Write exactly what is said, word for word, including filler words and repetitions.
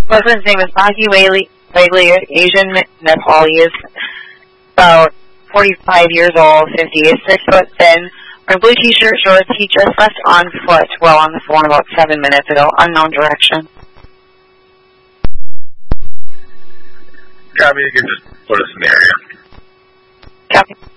Boyfriend's name is Maki Whaley, Whaley, Asian Nepalese, about forty-five years old, fifty, six foot thin, wearing blue t-shirt, shorts. He just left on foot while on the phone about seven minutes ago. Unknown direction. Copy, you can just put a scenario. Copy.